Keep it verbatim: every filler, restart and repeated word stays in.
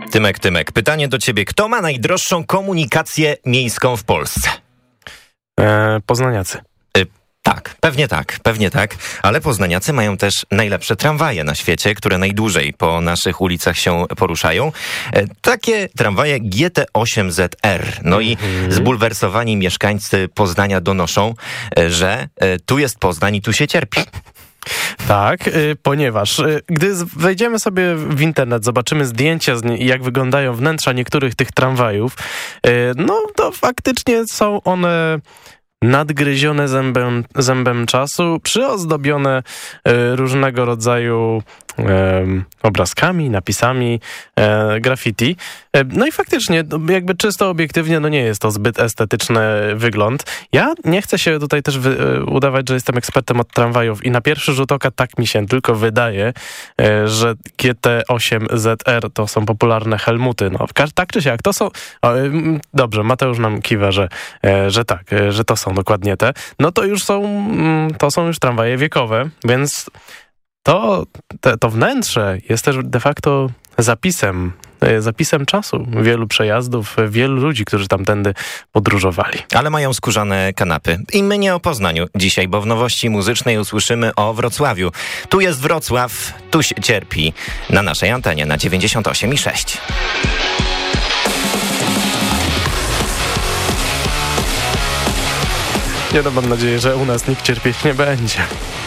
Tymek, Tymek, pytanie do ciebie. Kto ma najdroższą komunikację miejską w Polsce? E, poznaniacy. Y, tak, pewnie tak, pewnie tak, ale poznaniacy mają też najlepsze tramwaje na świecie, które najdłużej po naszych ulicach się poruszają. E, takie tramwaje G T osiem Z R. No i mm-hmm. zbulwersowani mieszkańcy Poznania donoszą, e, że e, tu jest Poznań i tu się cierpi. Tak, y, ponieważ y, gdy z- wejdziemy sobie w internet, zobaczymy zdjęcia, z nie- jak wyglądają wnętrza niektórych tych tramwajów, y, no to faktycznie są one nadgryzione zębem, zębem czasu, przyozdobione y, różnego rodzaju y, obrazkami, napisami, y, graffiti. Y, no i faktycznie, no, jakby czysto obiektywnie, no nie jest to zbyt estetyczny wygląd. Ja nie chcę się tutaj też wy, y, udawać, że jestem ekspertem od tramwajów i na pierwszy rzut oka tak mi się tylko wydaje, y, że G T osiem Z R to są popularne helmuty. No, tak czy siak, to są... O, y, dobrze, Mateusz nam kiwa, że, y, że tak, y, że to są dokładnie te. No to już są, to są już tramwaje wiekowe, więc to, te, to wnętrze jest też de facto zapisem, zapisem czasu wielu przejazdów, wielu ludzi, którzy tamtędy podróżowali. Ale mają skórzane kanapy. I my nie o Poznaniu dzisiaj, bo w nowości muzycznej usłyszymy o Wrocławiu. Tu jest Wrocław, tu się cierpi. Na naszej antenie na dziewięćdziesiąt osiem i sześć. Ja no, mam nadzieję, że u nas nikt cierpieć nie będzie.